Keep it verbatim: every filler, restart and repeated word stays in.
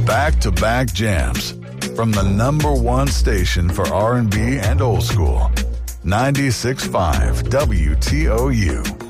Back-to-back jams from the number one station for R and B and old school, ninety-six point five W T O U.